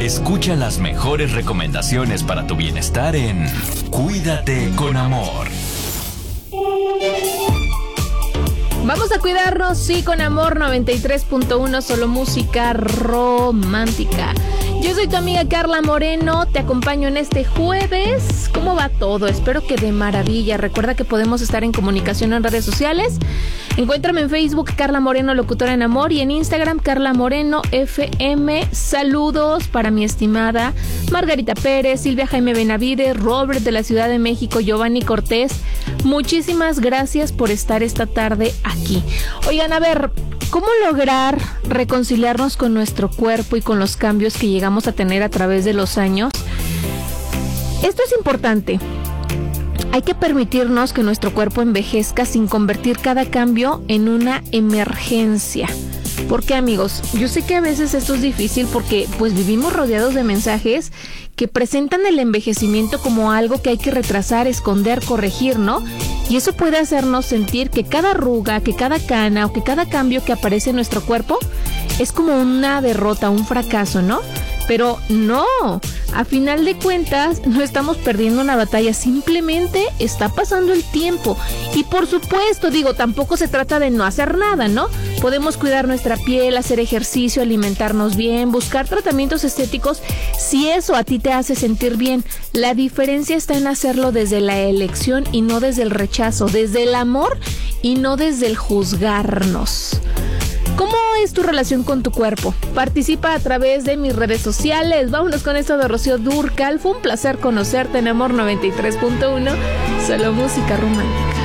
Escucha las mejores recomendaciones para tu bienestar en Cuídate con Amor. Vamos a cuidarnos, sí, con amor. 93.1, solo música romántica. Yo soy tu amiga Carla Moreno, te acompaño en este jueves. ¿Cómo va todo? Espero que de maravilla. Recuerda que podemos estar en comunicación en redes sociales. Encuéntrame en Facebook, Carla Moreno, locutora en amor, y en Instagram, Carla Moreno FM. Saludos para mi estimada Margarita Pérez, Silvia Jaime Benavides, Robert de la Ciudad de México, Giovanni Cortés. Muchísimas gracias por estar esta tarde aquí. Oigan, a ver, ¿cómo lograr reconciliarnos con nuestro cuerpo y con los cambios que llegamos a tener a través de los años? Esto es importante. Hay que permitirnos que nuestro cuerpo envejezca sin convertir cada cambio en una emergencia. ¿Por qué, amigos? Yo sé que a veces esto es difícil porque pues vivimos rodeados de mensajes que presentan el envejecimiento como algo que hay que retrasar, esconder, corregir, ¿no? Y eso puede hacernos sentir que cada arruga, que cada cana o que cada cambio que aparece en nuestro cuerpo es como una derrota, un fracaso, ¿no? Pero no, a final de cuentas no estamos perdiendo una batalla, simplemente está pasando el tiempo. Y por supuesto, tampoco se trata de no hacer nada, ¿no? Podemos cuidar nuestra piel, hacer ejercicio, alimentarnos bien, buscar tratamientos estéticos si eso a ti te hace sentir bien. La diferencia está en hacerlo desde la elección y no desde el rechazo, desde el amor y no desde el juzgarnos. ¿Cómo es tu relación con tu cuerpo? Participa a través de mis redes sociales. Vámonos con esto de Rocío Dúrcal. Fue un placer conocerte en Amor 93.1. Solo música romántica.